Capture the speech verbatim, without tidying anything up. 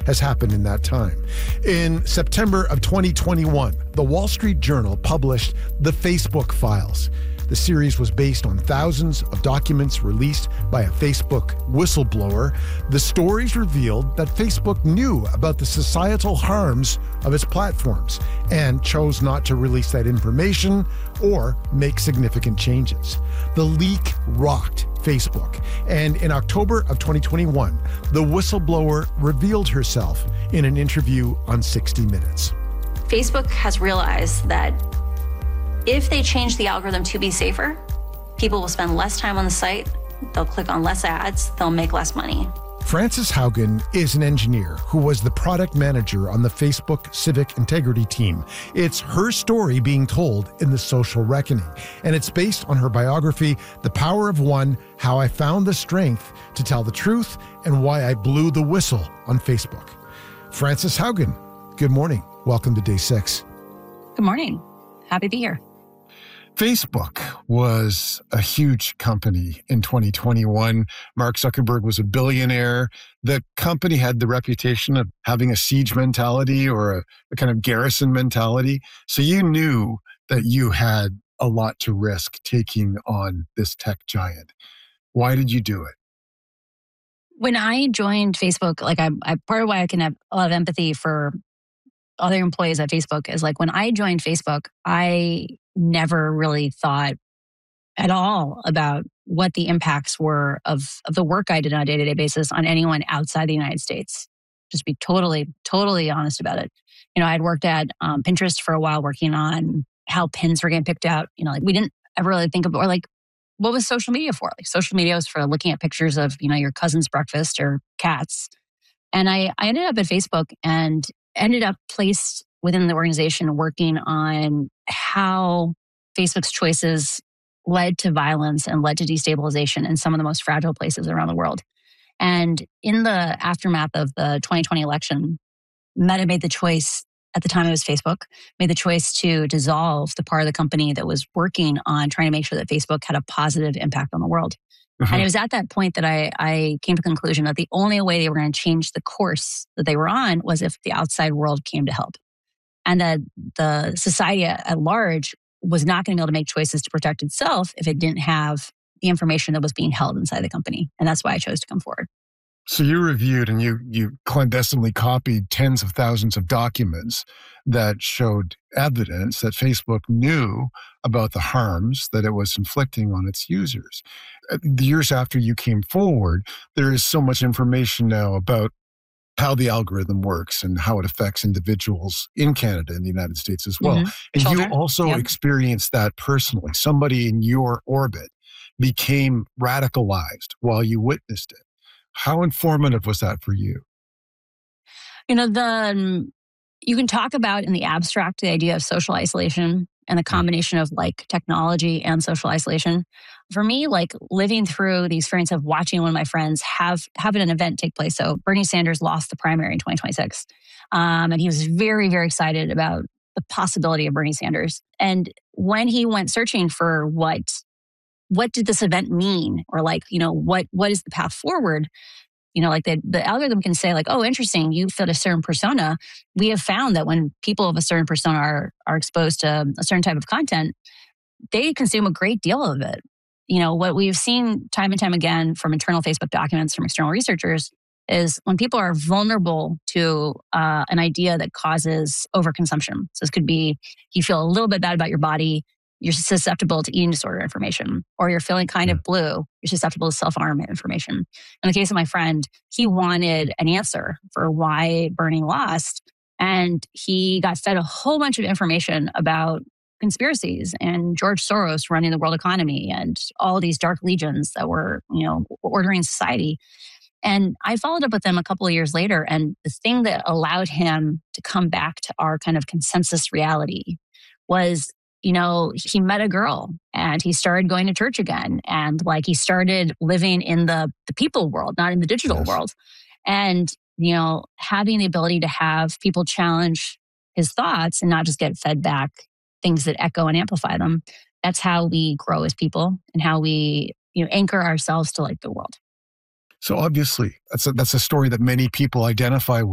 has happened in that time. In September of twenty twenty-one, the Wall Street Journal published The Facebook Files. The series was based on thousands of documents released by a Facebook whistleblower. The stories revealed that Facebook knew about the societal harms of its platforms and chose not to release that information or make significant changes. The leak rocked Facebook, and in October of twenty twenty-one, the whistleblower revealed herself in an interview on sixty minutes. Facebook has realized that if they change the algorithm to be safer, people will spend less time on the site, they'll click on less ads, they'll make less money. Frances Haugen is an engineer who was the product manager on the Facebook Civic Integrity team. It's her story being told in The Social Reckoning, and it's based on her biography, The Power of One, How I Found the Strength to Tell the Truth, and Why I Blew the Whistle on Facebook. Frances Haugen, good morning. Welcome to Day Six. Good morning. Happy to be here. Facebook was a huge company in twenty twenty-one. Mark Zuckerberg was a billionaire. The company had the reputation of having a siege mentality or a, a kind of garrison mentality. So you knew that you had a lot to risk taking on this tech giant. Why did you do it? When I joined Facebook, like I, I part of why I can have a lot of empathy for other employees at Facebook is like when I joined Facebook, I never really thought at all about what the impacts were of, of the work I did on a day-to-day basis on anyone outside the United States. Just be totally, totally honest about it. You know, I'd worked at um, Pinterest for a while working on how pins were getting picked out. You know, like we didn't ever really think about, or like, what was social media for? Like social media was for looking at pictures of, you know, your cousin's breakfast or cats. And I, I ended up at Facebook and ended up placed within the organization working on how Facebook's choices led to violence and led to destabilization in some of the most fragile places around the world. And in the aftermath of the twenty twenty election, Meta made the choice, at the time it was Facebook, made the choice to dissolve the part of the company that was working on trying to make sure that Facebook had a positive impact on the world. Uh-huh. And it was at that point that I, I came to the conclusion that the only way they were going to change the course that they were on was if the outside world came to help. And that the society at large was not going to be able to make choices to protect itself if it didn't have the information that was being held inside the company. And that's why I chose to come forward. So you reviewed and you you clandestinely copied tens of thousands of documents that showed evidence that Facebook knew about the harms that it was inflicting on its users. Years after you came forward, there is so much information now about how the algorithm works and how it affects individuals in Canada and the United States as well. Mm-hmm. And Children. You also yep. experienced that personally. Somebody in your orbit became radicalized while you witnessed it. How informative was that for you? You know, the um, you can talk about in the abstract the idea of social isolation and the combination of like technology and social isolation. For me, like living through the experience of watching one of my friends have have an event take place. So Bernie Sanders lost the primary in twenty twenty-six. Um, and he was very, very excited about the possibility of Bernie Sanders. And when he went searching for what what did this event mean? Or like, you know, what what is the path forward? You know, like the, the algorithm can say like, oh, interesting, you fit a certain persona. We have found that when people of a certain persona are, are exposed to a certain type of content, they consume a great deal of it. You know, what we've seen time and time again from internal Facebook documents, from external researchers, is when people are vulnerable to uh, an idea that causes overconsumption. So this could be you feel a little bit bad about your body, you're susceptible to eating disorder information, or you're feeling kind of blue, you're susceptible to self-harm information. In the case of my friend, he wanted an answer for why Bernie lost, and he got fed a whole bunch of information about conspiracies and George Soros running the world economy and all these dark legions that were, you know, ordering society. And I followed up with them a couple of years later, and the thing that allowed him to come back to our kind of consensus reality was, you know, he met a girl and he started going to church again. And like he started living in the, the people world, not in the digital yes. world. And, you know, having the ability to have people challenge his thoughts and not just get fed back things that echo and amplify them. That's how we grow as people and how we, you know, anchor ourselves to like the world. So obviously, that's a, that's a story that many people identify with.